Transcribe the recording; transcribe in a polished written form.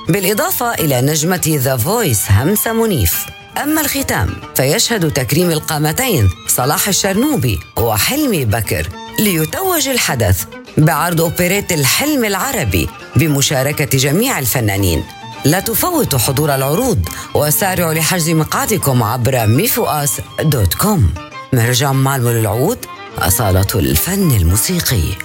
بالإضافة إلى نجمة ذا فويس همسة منيف. أما الختام فيشهد تكريم القامتين صلاح الشرنوبي وحلمي بكر، ليتوج الحدث بعرض أوبريت الحلم العربي بمشاركة جميع الفنانين. لا تفوتوا حضور العروض وسارعوا لحجز مقعدكم عبر mifuas.com. مرجع معلم للعود، أصالة الفن الموسيقي.